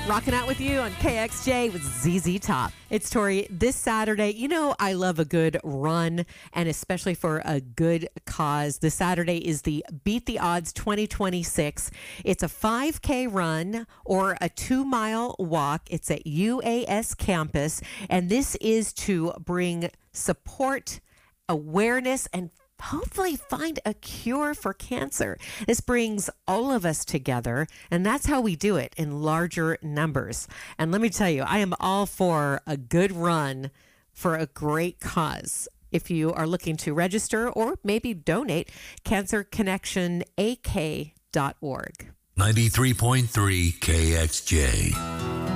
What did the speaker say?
Rocking out with you on KXJ with ZZ Top. It's Tori. This Saturday, you know I love a good run, and especially for a good cause. This Saturday is the Beat the Odds 2026. It's a 5K run or a 2-mile walk. It's at UAS campus, and this is to bring support, awareness, and hopefully find a cure for cancer. This brings all of us together, and that's how we do it in larger numbers. And let me tell you, I am all for a good run for a great cause. If you are looking to register or maybe donate, cancerconnectionak.org. 93.3 KXJ.